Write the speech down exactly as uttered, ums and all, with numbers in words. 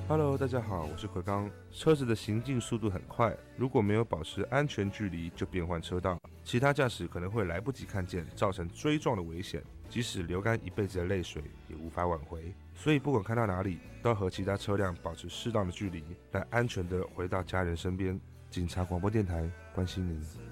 Hello，大家好，我是奎刚。车子的行进速度很快，如果没有保持安全距离就变换车道，其他驾驶可能会来不及看见，造成追撞的危险。即使流干一辈子的泪水也无法挽回。所以不管开到哪里，都要和其他车辆保持适当的距离，来安全的回到家人身边。警察广播电台关心您。